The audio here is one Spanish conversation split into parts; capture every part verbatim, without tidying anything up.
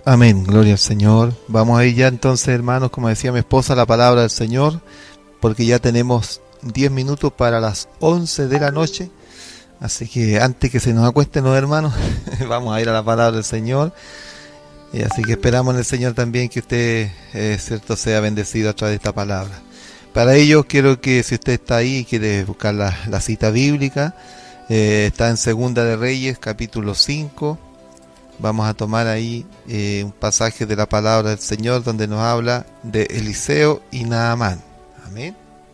Amén, gloria al Señor. Vamos a ir ya entonces, hermanos, como decía mi esposa, la palabra del Señor, porque ya tenemos diez minutos para las once de la noche. Así que antes que se nos acuesten los hermanos, vamos a ir a la palabra del Señor. Y así que esperamos en el Señor también que usted, eh, cierto, sea bendecido a través de esta palabra. Para ello quiero que, si usted está ahí y quiere buscar la, la cita bíblica, eh, está en Segunda de Reyes, capítulo cinco. Vamos a tomar ahí eh, un pasaje de la palabra del Señor donde nos habla de Eliseo y Naamán. Amén.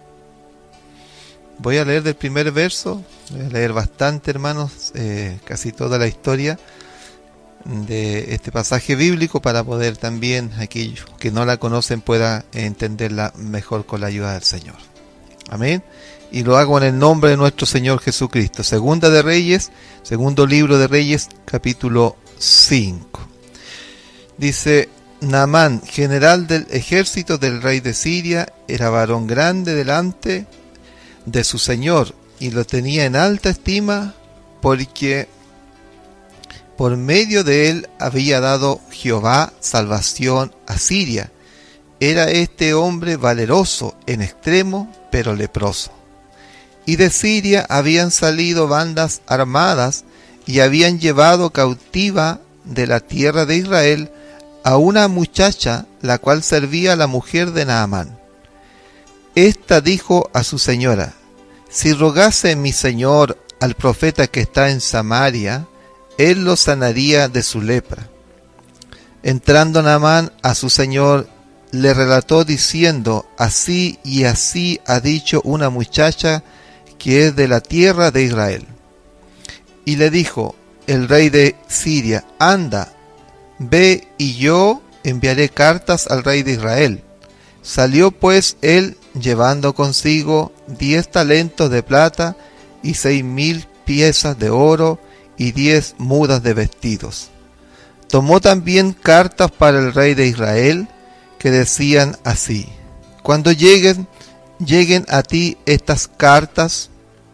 Voy a leer del primer verso, voy a leer bastante, hermanos, eh, casi toda la historia de este pasaje bíblico para poder también aquellos que no la conocen puedan entenderla mejor con la ayuda del Señor. Amén. Y lo hago en el nombre de nuestro Señor Jesucristo. Segunda de Reyes, segundo libro de Reyes, capítulo cinco. Dice: Naamán, general del ejército del rey de Siria, era varón grande delante de su señor y lo tenía en alta estima, porque por medio de él había dado Jehová salvación a Siria. Era este hombre valeroso en extremo, pero leproso. Y de Siria habían salido bandas armadas y habían llevado cautiva de la tierra de Israel a una muchacha, la cual servía a la mujer de Naamán. Esta dijo a su señora: si rogase mi señor al profeta que está en Samaria, él lo sanaría de su lepra. Entrando Naamán a su señor, le relató diciendo: así y así ha dicho una muchacha que es de la tierra de Israel. Y le dijo el rey de Siria: anda, ve y yo enviaré cartas al rey de Israel. Salió pues él llevando consigo diez talentos de plata y seis mil piezas de oro y diez mudas de vestidos. Tomó también cartas para el rey de Israel que decían así: cuando lleguen, lleguen a ti estas cartas,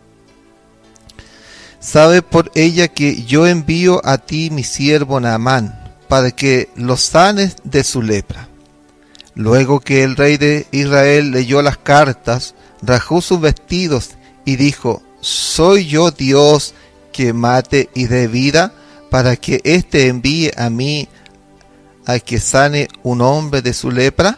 sabe por ella que yo envío a ti mi siervo Naamán, para que lo sanes de su lepra. Luego que el rey de Israel leyó las cartas, rasgó sus vestidos y dijo: ¿soy yo Dios que mate y dé vida, para que éste envíe a mí a que sane un hombre de su lepra?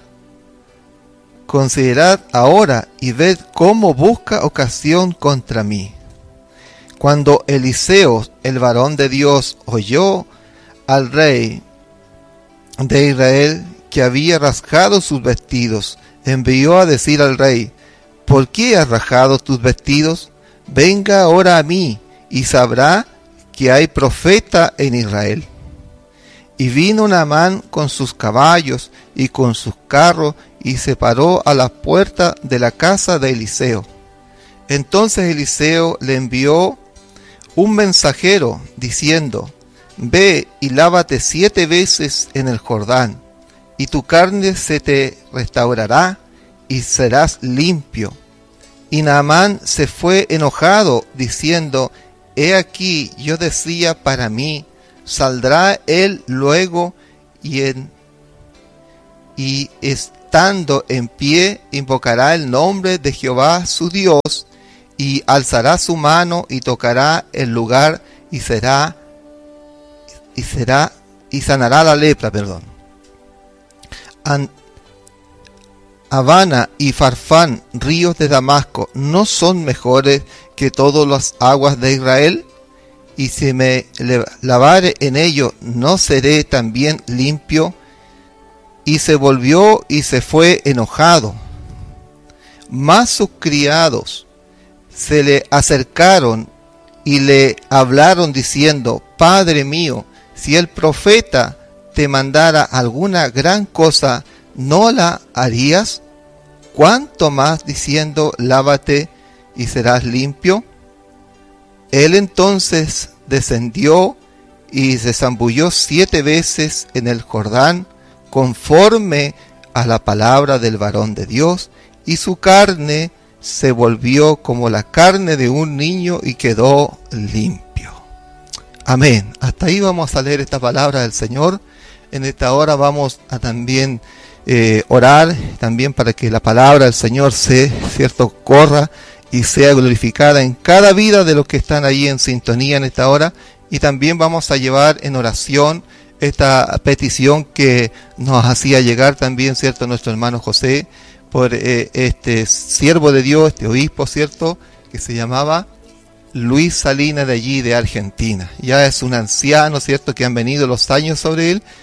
Considerad ahora y ved cómo busca ocasión contra mí. Cuando Eliseo, el varón de Dios, oyó al rey de Israel que había rasgado sus vestidos, envió a decir al rey: ¿por qué has rasgado tus vestidos? Venga ahora a mí y sabrá que hay profeta en Israel. Y vino Naamán con sus caballos y con sus carros y se paró a la puerta de la casa de Eliseo. Entonces Eliseo le envió un mensajero diciendo: ve y lávate siete veces en el Jordán, y tu carne se te restaurará y serás limpio. Y Naamán se fue enojado, diciendo: he aquí, yo decía para mí, saldrá él luego y, en, y estando en pie invocará el nombre de Jehová su Dios, y alzará su mano y tocará el lugar y será y será y sanará la lepra, perdón. An, Habana y Farfán, ríos de Damasco, ¿no son mejores que todas las aguas de Israel? Y si me lavare en ellos, ¿no seré también limpio? Y se volvió y se fue enojado. Mas sus criados se le acercaron y le hablaron diciendo: Padre mío, si el profeta te mandara alguna gran cosa, ¿no la harías? ¿Cuánto más diciendo: lávate y serás limpio? Él entonces descendió y se zambulló siete veces en el Jordán, conforme a la palabra del varón de Dios, y su carne se volvió como la carne de un niño y quedó limpio. Amén. Hasta ahí vamos a leer esta palabra del Señor. En esta hora vamos a también eh, orar, también para que la palabra del Señor se, cierto, corra y sea glorificada en cada vida de los que están ahí en sintonía en esta hora. Y también vamos a llevar en oración esta petición que nos hacía llegar también, cierto, nuestro hermano José, por eh, este siervo de Dios, este obispo, cierto, que se llamaba Luis Salinas, de allí, de Argentina. Ya es un anciano, cierto, que han venido los años sobre él,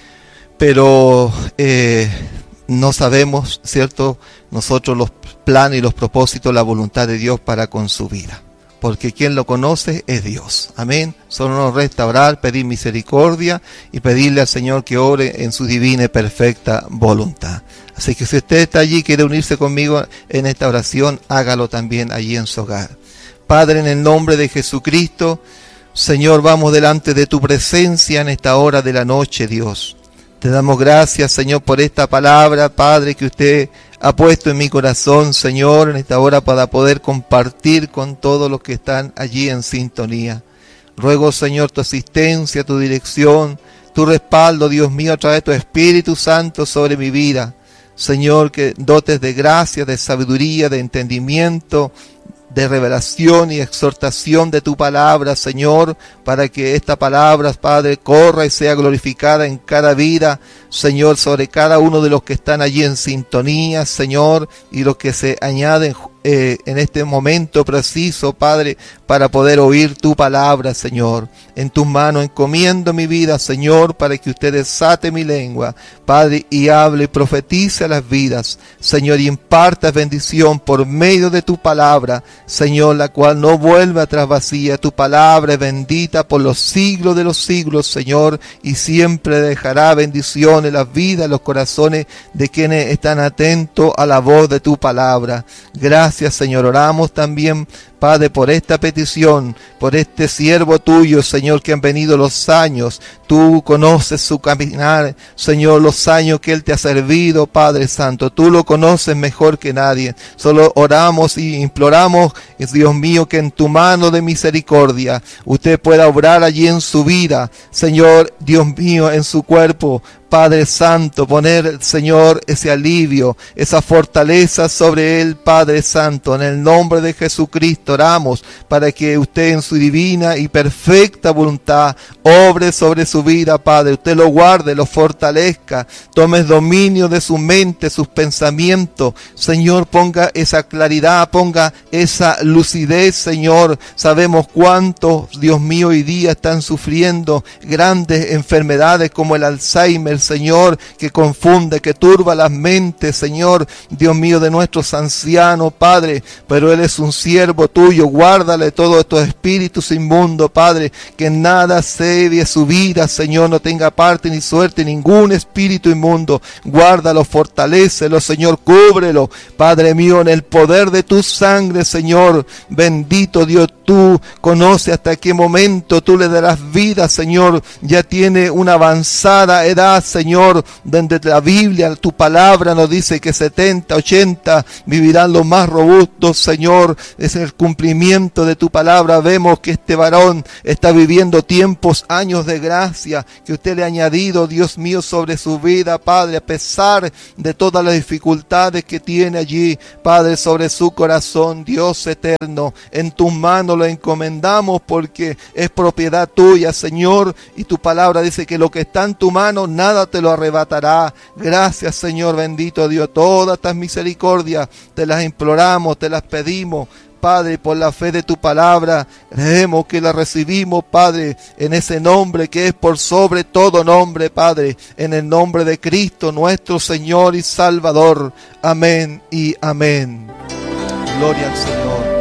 pero eh, no sabemos, cierto, nosotros los planes y los propósitos, la voluntad de Dios para con su vida. Porque quien lo conoce es Dios. Amén. Solo nos resta orar, pedir misericordia y pedirle al Señor que ore en su divina y perfecta voluntad. Así que si usted está allí y quiere unirse conmigo en esta oración, hágalo también allí en su hogar. Padre, en el nombre de Jesucristo, Señor, vamos delante de tu presencia en esta hora de la noche, Dios. Te damos gracias, Señor, por esta palabra, Padre, que usted ha puesto en mi corazón, Señor, en esta hora para poder compartir con todos los que están allí en sintonía. Ruego, Señor, tu asistencia, tu dirección, tu respaldo, Dios mío, a través de tu Espíritu Santo sobre mi vida. Señor, que dotes de gracia, de sabiduría, de entendimiento, de revelación y exhortación de tu palabra, Señor, para que esta palabra, Padre, corra y sea glorificada en cada vida, Señor, sobre cada uno de los que están allí en sintonía, Señor, y los que se añaden eh, en este momento preciso, Padre, para poder oír tu palabra, Señor. En tus manos encomiendo mi vida, Señor, para que usted desate mi lengua, Padre, y hable y profetice a las vidas, Señor, y imparta bendición por medio de tu palabra, Señor, la cual no vuelve atrás vacía. Tu palabra es bendita por los siglos de los siglos, Señor, y siempre dejará bendición en las vidas, en los corazones de quienes están atentos a la voz de tu palabra. Gracias, Señor. Oramos también, Padre, por esta petición, por este siervo tuyo, Señor, que han venido los años. Tú conoces su caminar, Señor, los años que Él te ha servido, Padre Santo. Tú lo conoces mejor que nadie. Solo oramos y imploramos, Dios mío, que en tu mano de misericordia usted pueda obrar allí en su vida, Señor, Dios mío, en su cuerpo. Padre Santo, poner, Señor, ese alivio, esa fortaleza sobre él, Padre Santo. En el nombre de Jesucristo oramos para que usted en su divina y perfecta voluntad obre sobre su vida, Padre. Usted lo guarde, lo fortalezca, tome dominio de su mente, sus pensamientos. Señor, ponga esa claridad, ponga esa lucidez, Señor. Sabemos cuántos, Dios mío, hoy día están sufriendo grandes enfermedades como el Alzheimer, Señor, que confunde, que turba las mentes, Señor, Dios mío, de nuestros ancianos, Padre, pero Él es un siervo tuyo. Guárdale todos estos espíritus inmundos, Padre, que nada sedie su vida, Señor, no tenga parte ni suerte ningún espíritu inmundo. Guárdalo, fortalécelo, Señor, cúbrelo, Padre mío, en el poder de tu sangre, Señor. Bendito Dios, tú conoces hasta qué momento tú le darás vida, Señor. Ya tiene una avanzada edad, Señor, donde la Biblia, tu palabra nos dice que setenta, ochenta vivirán los más robustos, Señor. Es el cumplimiento de tu palabra. Vemos que este varón está viviendo tiempos, años de gracia que usted le ha añadido, Dios mío, sobre su vida, Padre, a pesar de todas las dificultades que tiene allí, Padre, sobre su corazón. Dios eterno, en tus manos lo encomendamos porque es propiedad tuya, Señor, y tu palabra dice que lo que está en tu mano, nada te lo arrebatará. Gracias, Señor, bendito Dios. Todas estas misericordias te las imploramos, te las pedimos, Padre, por la fe de tu palabra. Creemos que la recibimos, Padre, en ese nombre que es por sobre todo nombre, Padre, en el nombre de Cristo, nuestro Señor y Salvador. Amén y amén. Gloria al Señor.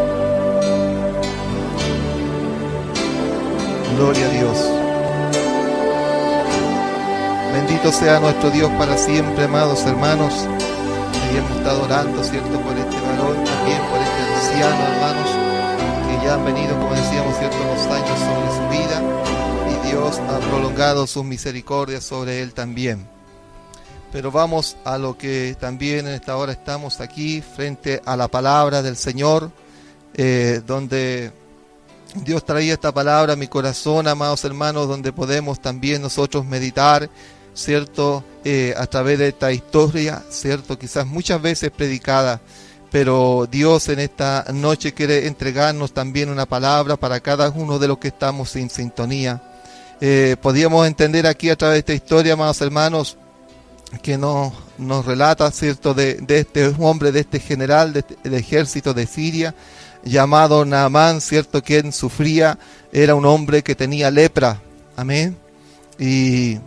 Gloria a Dios. Bendito sea nuestro Dios para siempre, amados hermanos. Y hemos estado orando, ¿cierto?, por este varón, también por este anciano, hermanos, que ya han venido, como decíamos, ¿cierto?, los años sobre su vida, y Dios ha prolongado sus misericordias sobre él también. Pero vamos a lo que también en esta hora estamos aquí, frente a la palabra del Señor, eh, donde Dios traía esta palabra a mi corazón, amados hermanos, donde podemos también nosotros meditar ¿cierto? Eh, a través de esta historia, ¿cierto? Quizás muchas veces predicada, pero Dios en esta noche quiere entregarnos también una palabra para cada uno de los que estamos en sintonía. Eh, podíamos entender aquí a través de esta historia, amados hermanos, que nos, nos relata, ¿cierto?, de, de este hombre, de este general de, del ejército de Siria, llamado Naamán, ¿cierto?, quien sufría, era un hombre que tenía lepra, amén, y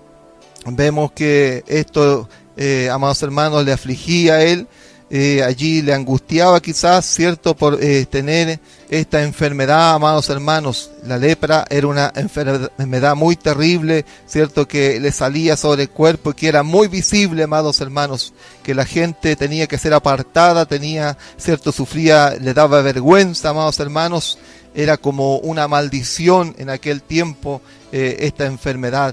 vemos que esto, eh, amados hermanos, le afligía a él, eh, allí le angustiaba quizás, ¿cierto?, por eh, tener esta enfermedad, amados hermanos. La lepra era una enfermedad muy terrible, ¿cierto?, que le salía sobre el cuerpo y que era muy visible, amados hermanos, que la gente tenía que ser apartada, tenía, ¿cierto?, sufría, le daba vergüenza, amados hermanos, era como una maldición en aquel tiempo eh, esta enfermedad.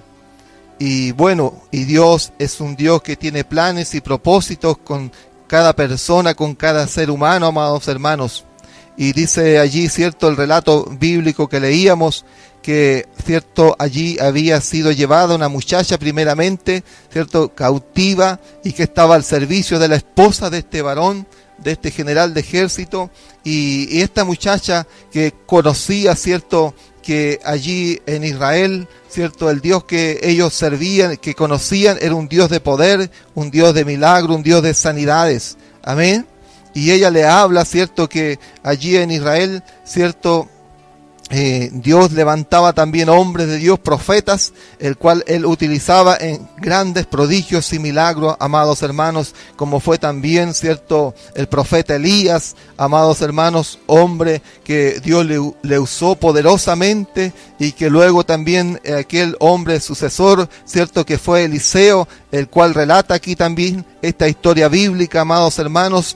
Y bueno, y Dios es un Dios que tiene planes y propósitos con cada persona, con cada ser humano, amados hermanos. Y dice allí, cierto, el relato bíblico que leíamos, que, cierto, allí había sido llevada una muchacha primeramente, cierto, cautiva, y que estaba al servicio de la esposa de este varón, de este general de ejército, y, y esta muchacha que conocía, cierto, que allí en Israel, cierto, el Dios que ellos servían, que conocían, era un Dios de poder, un Dios de milagro, un Dios de sanidades, amén. Y ella le habla, cierto, que allí en Israel, cierto, eh, Dios levantaba también hombres de Dios, profetas, el cual él utilizaba en grandes prodigios y milagros, amados hermanos, como fue también, cierto, el profeta Elías, amados hermanos, hombre que Dios le, le usó poderosamente, y que luego también aquel hombre sucesor, cierto, que fue Eliseo, el cual relata aquí también esta historia bíblica, amados hermanos,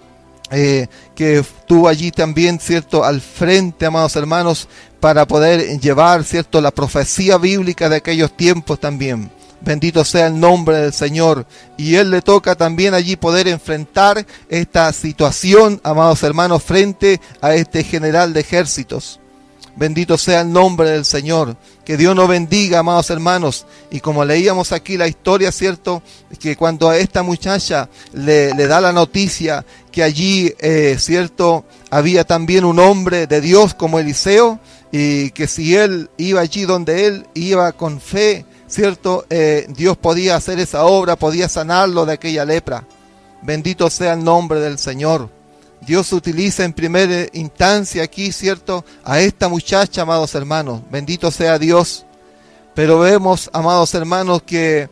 Eh, que estuvo allí también, cierto, al frente, amados hermanos, para poder llevar, cierto, la profecía bíblica de aquellos tiempos también. Bendito sea el nombre del Señor. Y él le toca también allí poder enfrentar esta situación, amados hermanos, frente a este general de ejércitos. Bendito sea el nombre del Señor. Que Dios nos bendiga, amados hermanos. Y como leíamos aquí la historia, ¿cierto?, que cuando a esta muchacha le, le da la noticia que allí, eh, ¿cierto?, había también un hombre de Dios como Eliseo, y que si él iba allí donde él iba con fe, ¿cierto?, eh, Dios podía hacer esa obra, podía sanarlo de aquella lepra. Bendito sea el nombre del Señor. Dios utiliza en primera instancia aquí, ¿cierto?, a esta muchacha, amados hermanos. Bendito sea Dios. Pero vemos, amados hermanos, que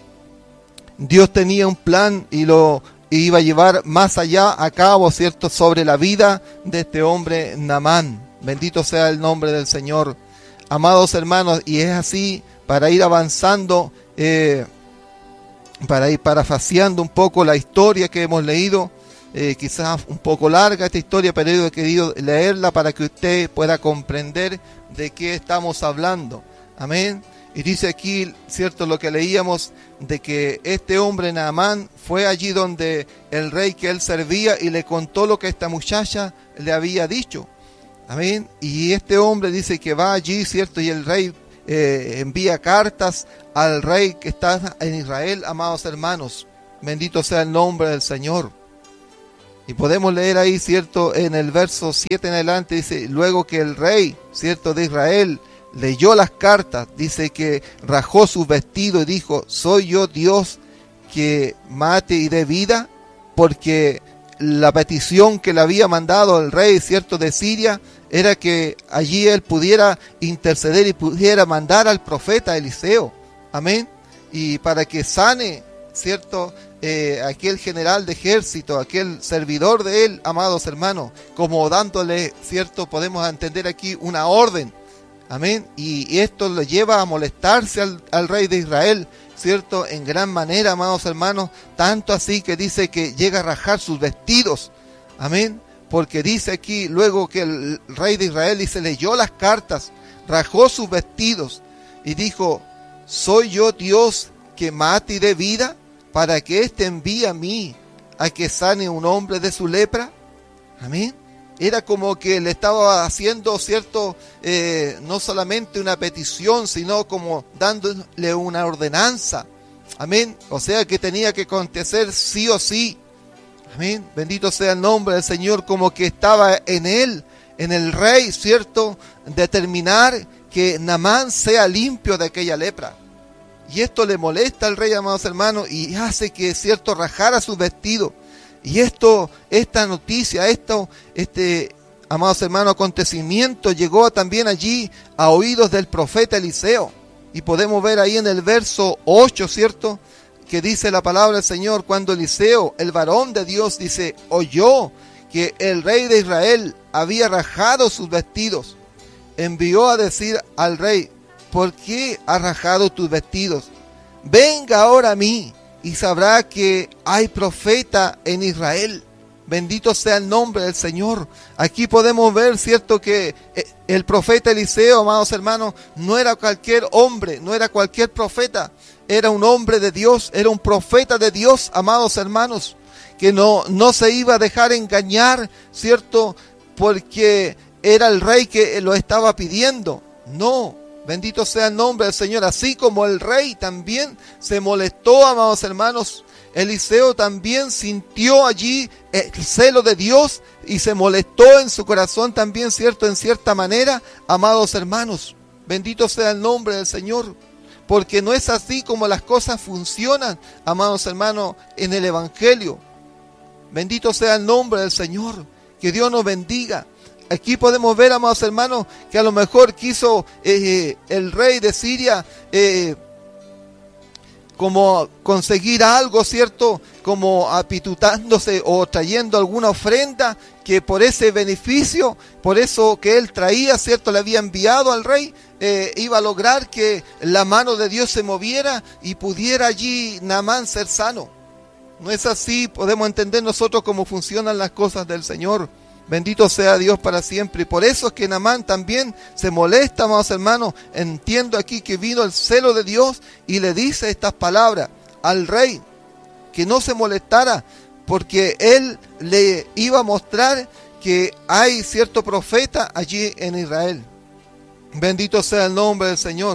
Dios tenía un plan y lo iba a llevar más allá a cabo, ¿cierto?, sobre la vida de este hombre Naamán. Bendito sea el nombre del Señor. Amados hermanos, y es así, para ir avanzando, eh, para ir parafraseando un poco la historia que hemos leído. Eh, quizás un poco larga esta historia, pero yo he querido leerla para que usted pueda comprender de qué estamos hablando. Amén. Y dice aquí, cierto, lo que leíamos, de que este hombre Naamán fue allí donde el rey que él servía y le contó lo que esta muchacha le había dicho. Amén. Y este hombre dice que va allí, cierto, y el rey eh, envía cartas al rey que está en Israel, amados hermanos. Bendito sea el nombre del Señor. Y podemos leer ahí, cierto, en el verso siete en adelante, dice, luego que el rey, cierto, de Israel leyó las cartas, dice que rajó sus vestidos y dijo, ¿soy yo Dios que mate y dé vida? Porque la petición que le había mandado el rey, cierto, de Siria, era que allí él pudiera interceder y pudiera mandar al profeta Eliseo, amén, y para que sane, cierto, Eh, aquel general de ejército, aquel servidor de él, amados hermanos, como dándole, cierto, podemos entender aquí una orden, amén, y, y esto le lleva a molestarse al, al rey de Israel, cierto, en gran manera, amados hermanos, tanto así que dice que llega a rajar sus vestidos, amén, porque dice aquí, luego que el rey de Israel dice, leyó las cartas, rajó sus vestidos y dijo, ¿soy yo Dios que mate y dé vida? Para que éste envíe a mí a que sane un hombre de su lepra. Amén. era como que le estaba haciendo, cierto, eh, no solamente una petición, sino como dándole una ordenanza. Amén. O sea que tenía que acontecer sí o sí. Amén. Bendito sea el nombre del Señor, como que estaba en él, en el rey, cierto, determinar que Naamán sea limpio de aquella lepra. Y esto le molesta al rey, amados hermanos, y hace que, cierto, rajara sus vestidos. Y esto, esta noticia, esto, este, amados hermanos, acontecimiento llegó también allí a oídos del profeta Eliseo. Y podemos ver ahí en el verso ocho, ¿cierto?, que dice la palabra del Señor, cuando Eliseo, el varón de Dios, dice, oyó que el rey de Israel había rajado sus vestidos, envió a decir al rey, ¿por qué has rajado tus vestidos? Venga ahora a mí y sabrá que hay profeta en Israel. Bendito sea el nombre del Señor. Aquí podemos ver, cierto, que el profeta Eliseo, amados hermanos, no era cualquier hombre, no era cualquier profeta. Era un hombre de Dios, era un profeta de Dios, amados hermanos, que no, no se iba a dejar engañar, cierto, porque era el rey que lo estaba pidiendo. No. Bendito sea el nombre del Señor. Así como el rey también se molestó, amados hermanos, Eliseo también sintió allí el celo de Dios y se molestó en su corazón también, cierto, en cierta manera, amados hermanos. Bendito sea el nombre del Señor. Porque no es así como las cosas funcionan, amados hermanos, en el Evangelio. Bendito sea el nombre del Señor. Que Dios nos bendiga. Aquí podemos ver, amados hermanos, que a lo mejor quiso eh, el rey de Siria eh, como conseguir algo, ¿cierto? Como apitutándose o trayendo alguna ofrenda que por ese beneficio, por eso que él traía, ¿cierto? Le había enviado al rey, eh, iba a lograr que la mano de Dios se moviera y pudiera allí Naamán ser sano. No es así, podemos entender nosotros cómo funcionan las cosas del Señor. Bendito sea Dios para siempre. Y por eso es que Naamán también se molesta, amados hermanos. Entiendo aquí que vino el celo de Dios y le dice estas palabras al rey, que no se molestara, porque él le iba a mostrar que hay cierto profeta allí en Israel. Bendito sea el nombre del Señor.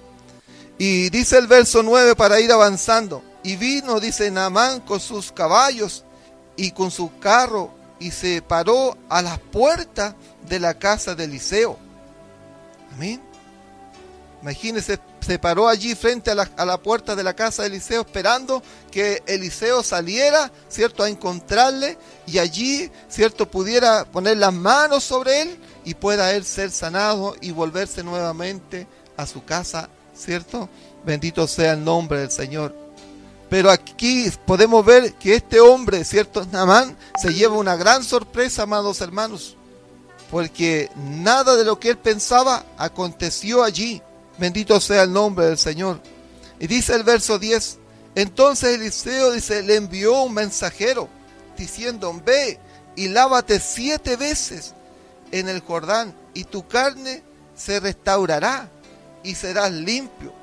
Y dice el verso nueve para ir avanzando. Y vino, dice, Naamán con sus caballos y con su carro, y se paró a las puertas de la casa de Eliseo. Amén. Imagínense, se paró allí frente a la, a la puerta de la casa de Eliseo, esperando que Eliseo saliera, ¿cierto?, a encontrarle, y allí, ¿cierto?, pudiera poner las manos sobre él y pueda él ser sanado y volverse nuevamente a su casa, ¿cierto? Bendito sea el nombre del Señor. Pero aquí podemos ver que este hombre, ¿cierto?, Naamán, se lleva una gran sorpresa, amados hermanos, porque nada de lo que él pensaba aconteció allí. Bendito sea el nombre del Señor. Y dice el verso diez, entonces Eliseo, dice, le envió un mensajero, diciendo, ve y lávate siete veces en el Jordán, y tu carne se restaurará y serás limpio.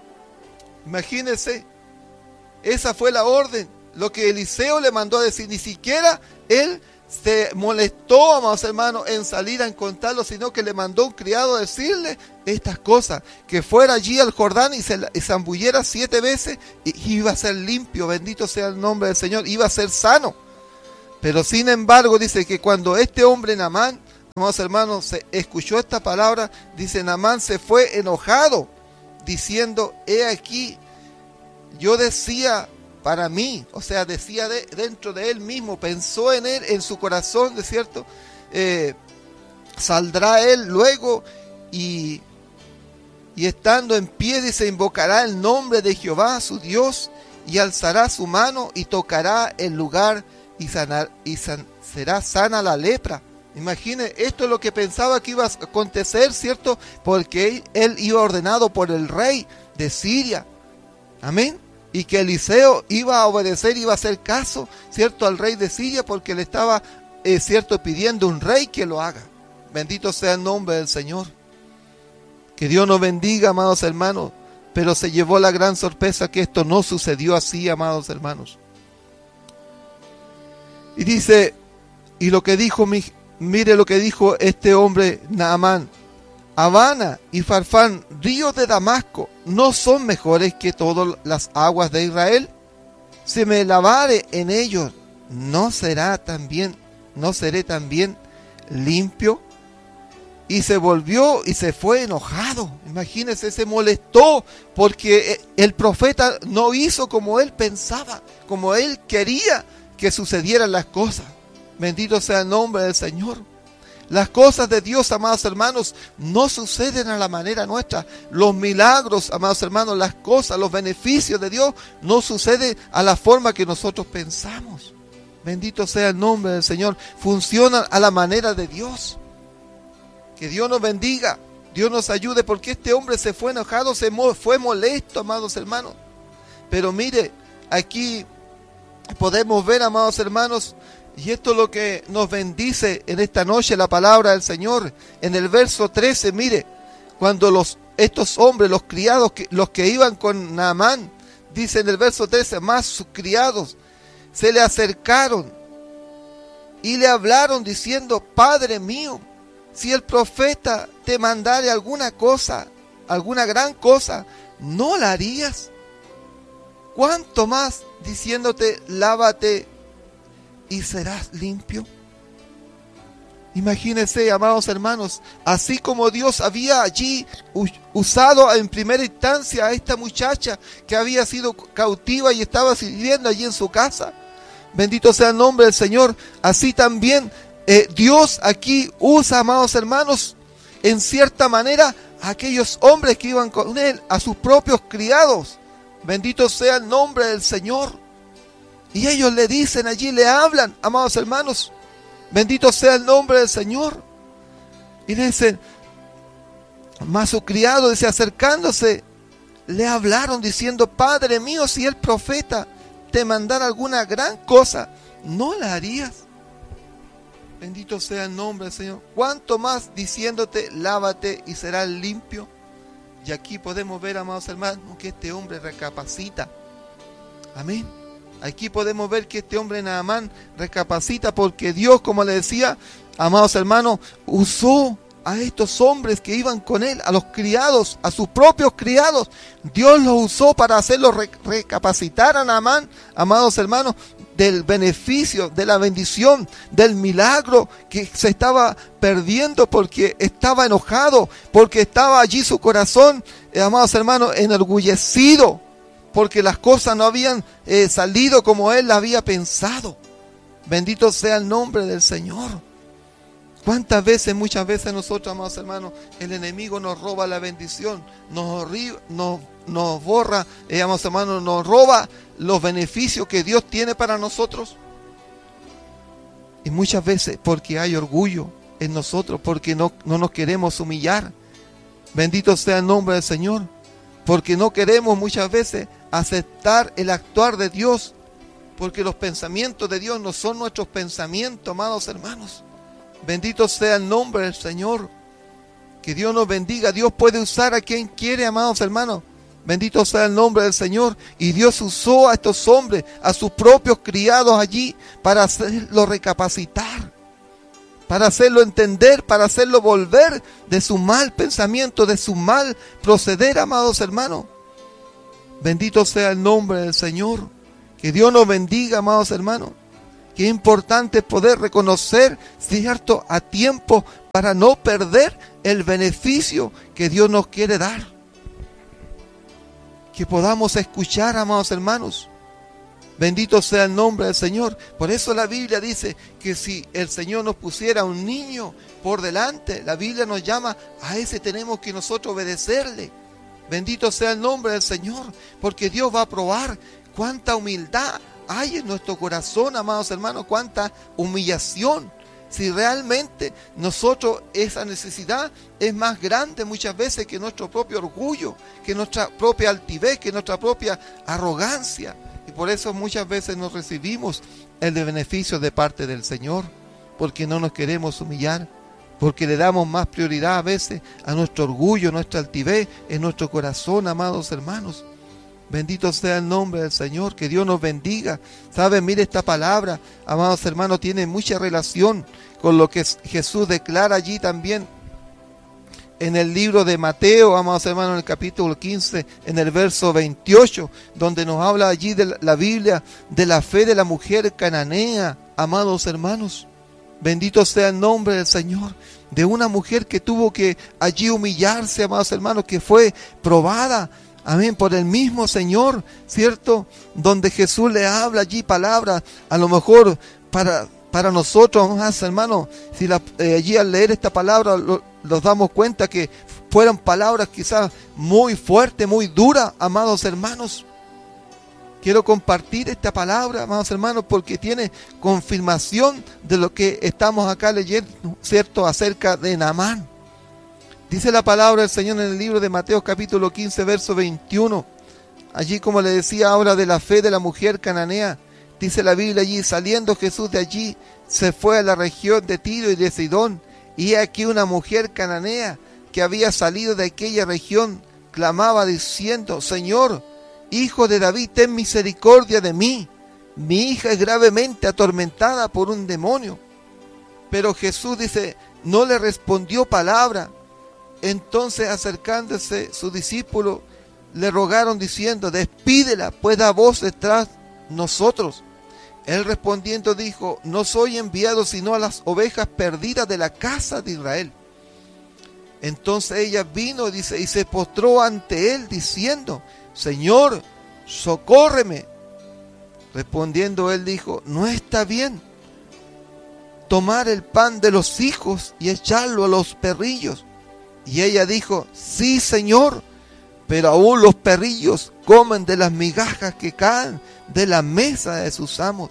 Imagínense. Esa fue la orden, lo que Eliseo le mandó a decir. Ni siquiera él se molestó, amados hermanos, en salir a encontrarlo, sino que le mandó un criado a decirle estas cosas, que fuera allí al Jordán y se y zambulliera siete veces y iba a ser limpio. Bendito sea el nombre del Señor, iba a ser sano. Pero sin embargo, dice que cuando este hombre Naamán, amados hermanos, se escuchó esta palabra, dice, Naamán se fue enojado, diciendo, he aquí, yo decía para mí, o sea, decía de, dentro de él mismo, pensó en él, en su corazón, ¿de cierto? Eh, saldrá él luego y, y estando en pie, dice, invocará el nombre de Jehová, su Dios, y alzará su mano y tocará el lugar y, sanar, y san, será sana la lepra. Imagine, esto es lo que pensaba que iba a acontecer, ¿cierto? Porque él, él iba ordenado por el rey de Siria. Amén. Y que Eliseo iba a obedecer, iba a hacer caso, ¿cierto?, al rey de Siria, porque le estaba, eh, ¿cierto?, pidiendo un rey que lo haga. Bendito sea el nombre del Señor. Que Dios nos bendiga, amados hermanos. Pero se llevó la gran sorpresa que esto no sucedió así, amados hermanos. Y dice, y lo que dijo mi, Mire lo que dijo este hombre Naamán. Habana y Farfán, ríos de Damasco, ¿no son mejores que todas las aguas de Israel? Si me lavare en ellos, ¿no será también, no seré también limpio? Y se volvió y se fue enojado. Imagínense, se molestó porque el profeta no hizo como él pensaba, como él quería que sucedieran las cosas. Bendito sea el nombre del Señor. Las cosas de Dios, amados hermanos, no suceden a la manera nuestra. Los milagros, amados hermanos, las cosas, los beneficios de Dios no suceden a la forma que nosotros pensamos. Bendito sea el nombre del Señor. Funcionan a la manera de Dios. Que Dios nos bendiga, Dios nos ayude, porque este hombre se fue enojado, se fue molesto, amados hermanos. Pero mire, aquí podemos ver, amados hermanos, y esto es lo que nos bendice en esta noche la palabra del Señor. En el verso trece, mire, cuando los, estos hombres, los criados, que, los que iban con Naamán, dice en el verso trece, más sus criados se le acercaron y le hablaron diciendo, Padre mío, si el profeta te mandare alguna cosa, alguna gran cosa, ¿no la harías? ¿Cuánto más diciéndote, lávate y serás limpio? Imagínense, amados hermanos, así como Dios había allí usado en primera instancia a esta muchacha que había sido cautiva y estaba sirviendo allí en su casa. Bendito sea el nombre del Señor. Así también Eh, Dios aquí usa, amados hermanos, en cierta manera a aquellos hombres que iban con él, a sus propios criados. Bendito sea el nombre del Señor. Y ellos le dicen allí, le hablan, amados hermanos, bendito sea el nombre del Señor. Y le dicen, más su criado, dice, acercándose, le hablaron diciendo, Padre mío, si el profeta te mandara alguna gran cosa, ¿no la harías? Bendito sea el nombre del Señor. ¿Cuánto más diciéndote, lávate y serás limpio? Y aquí podemos ver, amados hermanos, que este hombre recapacita. Amén. Aquí podemos ver que este hombre Naamán recapacita porque Dios, como le decía, amados hermanos, usó a estos hombres que iban con él, a los criados, a sus propios criados. Dios los usó para hacerlos re- recapacitar a Naamán, amados hermanos, del beneficio, de la bendición, del milagro que se estaba perdiendo porque estaba enojado, porque estaba allí su corazón, eh, amados hermanos, enorgullecido, porque las cosas no habían eh, salido como él había pensado. Bendito sea el nombre del Señor. ¿Cuántas veces, muchas veces nosotros, amados hermanos, el enemigo nos roba la bendición, nos, nos, nos borra, eh, amados hermanos, nos roba los beneficios que Dios tiene para nosotros? Y muchas veces porque hay orgullo en nosotros, porque no, no nos queremos humillar. Bendito sea el nombre del Señor. Porque no queremos muchas veces aceptar el actuar de Dios, porque los pensamientos de Dios no son nuestros pensamientos, amados hermanos. Bendito sea el nombre del Señor. Que Dios nos bendiga. Dios puede usar a quien quiere, amados hermanos. Bendito sea el nombre del Señor. Y Dios usó a estos hombres, a sus propios criados allí, para hacerlo recapacitar, para hacerlo entender, para hacerlo volver de su mal pensamiento, de su mal proceder, amados hermanos. Bendito sea el nombre del Señor. Que Dios nos bendiga, amados hermanos. Qué importante es poder reconocer, cierto, a tiempo para no perder el beneficio que Dios nos quiere dar. Que podamos escuchar, amados hermanos. Bendito sea el nombre del Señor. Por eso la Biblia dice que si el Señor nos pusiera un niño por delante, la Biblia nos llama, a ese tenemos que nosotros obedecerle. Bendito sea el nombre del Señor, porque Dios va a probar cuánta humildad hay en nuestro corazón, amados hermanos, cuánta humillación. Si realmente nosotros, esa necesidad es más grande muchas veces que nuestro propio orgullo, que nuestra propia altivez, que nuestra propia arrogancia. Y por eso muchas veces nos recibimos el de beneficio de parte del Señor, porque no nos queremos humillar, porque le damos más prioridad a veces a nuestro orgullo, nuestra altivez en nuestro corazón, amados hermanos. Bendito sea el nombre del Señor, que Dios nos bendiga. ¿Saben? Mire, esta palabra, amados hermanos, tiene mucha relación con lo que Jesús declara allí también en el libro de Mateo, amados hermanos, en el capítulo quince, en el verso veintiocho, donde nos habla allí de la Biblia, de la fe de la mujer cananea, amados hermanos. Bendito sea el nombre del Señor, de una mujer que tuvo que allí humillarse, amados hermanos, que fue probada, amén, por el mismo Señor, ¿cierto? Donde Jesús le habla allí palabras, a lo mejor para, para nosotros, amados hermanos, si la, eh, allí al leer esta palabra lo, nos damos cuenta que fueron palabras quizás muy fuertes, muy duras, amados hermanos. Quiero compartir esta palabra, amados hermanos, porque tiene confirmación de lo que estamos acá leyendo, ¿cierto?, acerca de Naamán. Dice la palabra del Señor en el libro de Mateo capítulo quince, verso veintiuno. Allí, como le decía, habla de la fe de la mujer cananea. Dice la Biblia allí: saliendo Jesús de allí, se fue a la región de Tiro y de Sidón. Y aquí una mujer cananea que había salido de aquella región clamaba diciendo: Señor, Hijo de David, ten misericordia de mí. Mi hija es gravemente atormentada por un demonio. Pero Jesús, dice, no le respondió palabra. Entonces, acercándose sus discípulos, le rogaron diciendo: despídela, pues da voz detrás nosotros. Él respondiendo dijo: no soy enviado sino a las ovejas perdidas de la casa de Israel. Entonces ella vino, dice, y se postró ante él diciendo: Señor, socórreme. Respondiendo él dijo: no está bien tomar el pan de los hijos y echarlo a los perrillos. Y ella dijo: sí, Señor, pero aún los perrillos comen de las migajas que caen de la mesa de sus amos.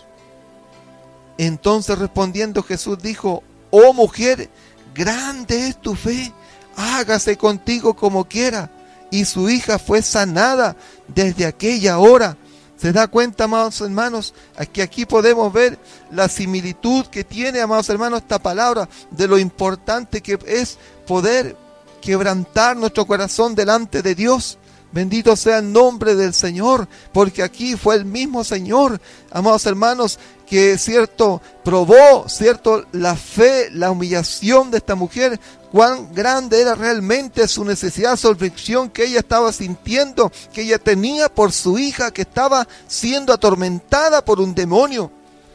Entonces respondiendo Jesús dijo: oh mujer, grande es tu fe, hágase contigo como quiera. Y su hija fue sanada desde aquella hora. ¿Se da cuenta, amados hermanos? Aquí, aquí podemos ver la similitud que tiene, amados hermanos, esta palabra, de lo importante que es poder quebrantar nuestro corazón delante de Dios. Bendito sea el nombre del Señor, porque aquí fue el mismo Señor, amados hermanos, que cierto probó, cierto, la fe, la humillación de esta mujer, cuán grande era realmente su necesidad, su aflicción que ella estaba sintiendo, que ella tenía por su hija que estaba siendo atormentada por un demonio.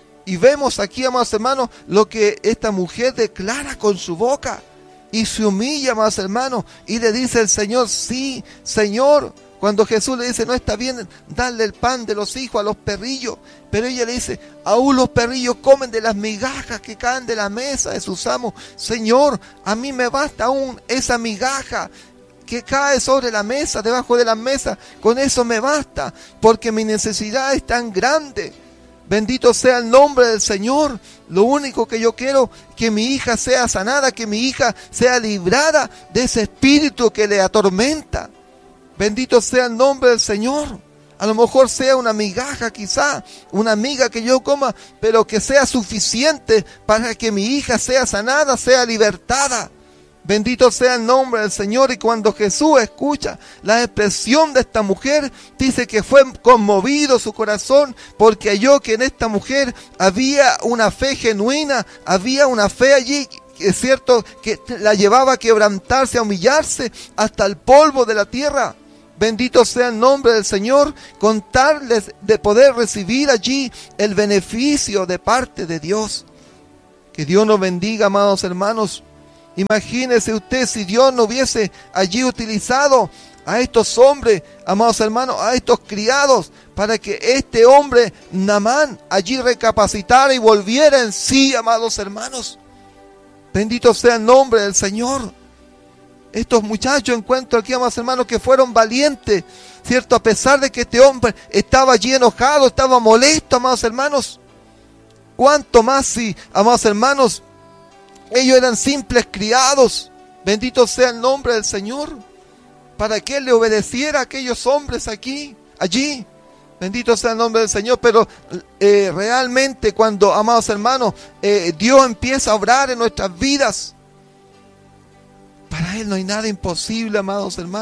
Y vemos aquí, amados hermanos, lo que esta mujer declara con su boca. Y se humilla, amados hermanos, y le dice el Señor: sí, Señor. Cuando Jesús le dice: no está bien darle el pan de los hijos a los perrillos, pero ella le dice: aún los perrillos comen de las migajas que caen de la mesa de sus amos. Señor, a mí me basta aún esa migaja que cae sobre la mesa, debajo de la mesa, con eso me basta, porque mi necesidad es tan grande. Bendito sea el nombre del Señor. Lo único que yo quiero es que mi hija sea sanada, que mi hija sea librada de ese espíritu que le atormenta. Bendito sea el nombre del Señor. A lo mejor sea una migaja, quizá, una miga que yo coma, pero que sea suficiente para que mi hija sea sanada, sea libertada. Bendito sea el nombre del Señor. Y cuando Jesús escucha la expresión de esta mujer, dice que fue conmovido su corazón, porque halló que en esta mujer había una fe genuina, había una fe allí, es cierto, que la llevaba a quebrantarse, a humillarse hasta el polvo de la tierra. Bendito sea el nombre del Señor, contarles de poder recibir allí el beneficio de parte de Dios. Que Dios nos bendiga, amados hermanos. Imagínese usted si Dios no hubiese allí utilizado a estos hombres, amados hermanos, a estos criados, para que este hombre, Naamán, allí recapacitara y volviera en sí, amados hermanos. Bendito sea el nombre del Señor. Estos muchachos, encuentro aquí, amados hermanos, que fueron valientes, ¿cierto? A pesar de que este hombre estaba allí enojado, estaba molesto, amados hermanos. ¿Cuánto más si, amados hermanos, ellos eran simples criados? Bendito sea el nombre del Señor. Para que él le obedeciera a aquellos hombres aquí, allí. Bendito sea el nombre del Señor. Pero eh, realmente cuando, amados hermanos, eh, Dios empieza a obrar en nuestras vidas, para Él no hay nada imposible, amados hermanos.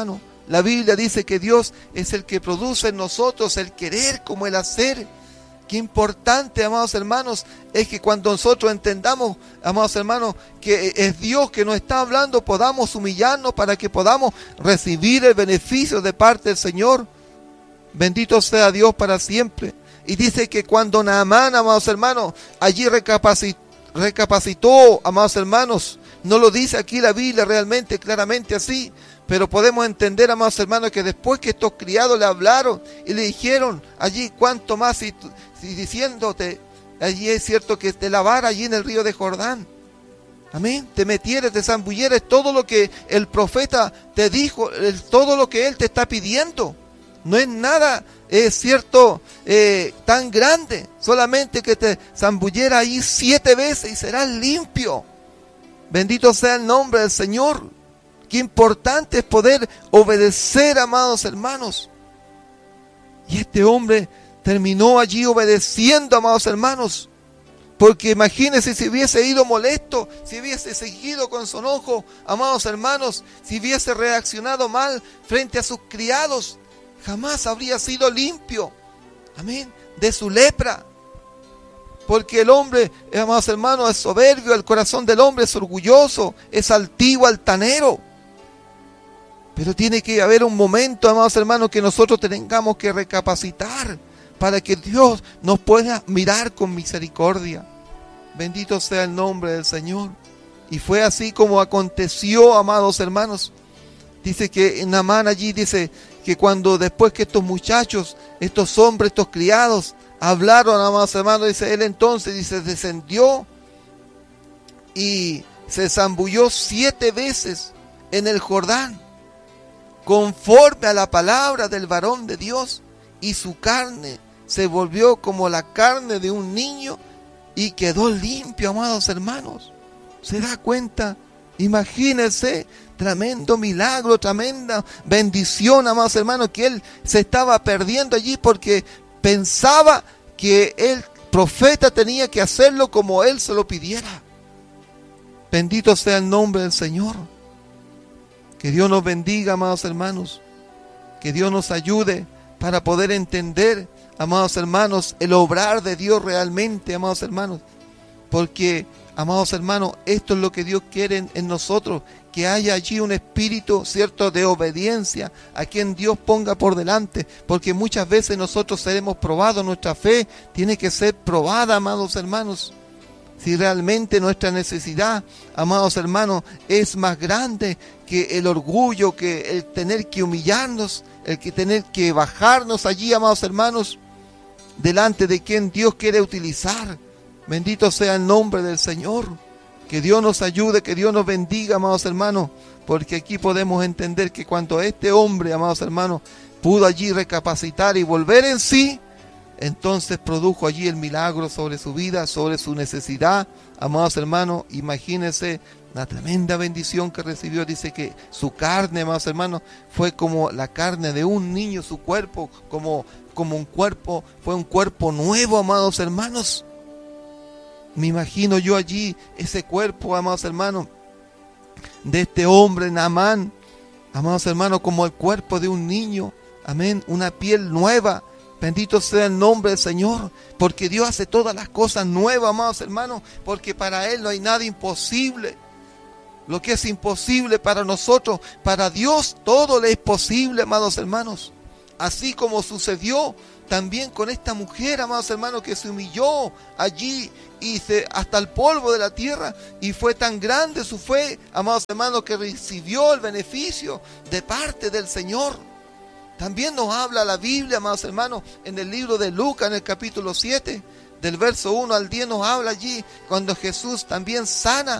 La Biblia dice que Dios es el que produce en nosotros el querer como el hacer. Qué importante, amados hermanos, es que cuando nosotros entendamos, amados hermanos, que es Dios que nos está hablando, podamos humillarnos para que podamos recibir el beneficio de parte del Señor. Bendito sea Dios para siempre. Y dice que cuando Naamán, amados hermanos, allí recapacitó, recapacitó, amados hermanos, no lo dice aquí la Biblia realmente, claramente así, pero podemos entender, amados hermanos, que después que estos criados le hablaron y le dijeron allí cuánto más, si, si diciéndote, allí es cierto que te lavara allí en el río de Jordán, amén, te metieres, te zambulleres, todo lo que el profeta te dijo, el, todo lo que él te está pidiendo, no es nada, es cierto, eh, tan grande, solamente que te zambullera ahí siete veces y serás limpio. Bendito sea el nombre del Señor. Qué importante es poder obedecer, amados hermanos. Y este hombre terminó allí obedeciendo, amados hermanos. Porque imagínense si hubiese ido molesto, si hubiese seguido con su enojo, amados hermanos, si hubiese reaccionado mal frente a sus criados, jamás habría sido limpio, amén, de su lepra. Porque el hombre, amados hermanos, es soberbio, el corazón del hombre es orgulloso, es altivo, altanero. Pero tiene que haber un momento, amados hermanos, que nosotros tengamos que recapacitar para que Dios nos pueda mirar con misericordia. Bendito sea el nombre del Señor. Y fue así como aconteció, amados hermanos. Dice que Naamán allí dice que cuando después que estos muchachos, estos hombres, estos criados, hablaron, amados hermanos, dice él entonces, dice, descendió y se zambulló siete veces en el Jordán, conforme a la palabra del varón de Dios, y su carne se volvió como la carne de un niño y quedó limpio, amados hermanos. ¿Se da cuenta? Imagínense, tremendo milagro, tremenda bendición, amados hermanos, que él se estaba perdiendo allí porque pensaba que el profeta tenía que hacerlo como él se lo pidiera. Bendito sea el nombre del Señor. Que Dios nos bendiga, amados hermanos. Que Dios nos ayude para poder entender, amados hermanos, el obrar de Dios realmente, amados hermanos. Porque, amados hermanos, esto es lo que Dios quiere en, en nosotros, que haya allí un espíritu, cierto, de obediencia a quien Dios ponga por delante, porque muchas veces nosotros seremos probados, nuestra fe tiene que ser probada, amados hermanos. Si realmente nuestra necesidad, amados hermanos, es más grande que el orgullo, que el tener que humillarnos, el que tener que bajarnos allí, amados hermanos, delante de quien Dios quiere utilizar. Bendito sea el nombre del Señor. Que Dios nos ayude, que Dios nos bendiga, amados hermanos, porque aquí podemos entender que cuando este hombre, amados hermanos, pudo allí recapacitar y volver en sí, entonces produjo allí el milagro sobre su vida, sobre su necesidad. Amados hermanos, imagínense la tremenda bendición que recibió. Dice que su carne, amados hermanos, fue como la carne de un niño, su cuerpo como, como un cuerpo, fue un cuerpo nuevo, amados hermanos. Me imagino yo allí ese cuerpo, amados hermanos, de este hombre Naamán, amados hermanos, como el cuerpo de un niño, amén, una piel nueva. Bendito sea el nombre del Señor, porque Dios hace todas las cosas nuevas, amados hermanos, porque para Él no hay nada imposible. Lo que es imposible para nosotros, para Dios todo le es posible, amados hermanos. Así como sucedió también con esta mujer, amados hermanos, que se humilló allí y se, hasta el polvo de la tierra, y fue tan grande su fe, amados hermanos, que recibió el beneficio de parte del Señor. También nos habla la Biblia, amados hermanos, en el libro de Lucas, en el capítulo siete, del verso uno al diez, nos habla allí cuando Jesús también sana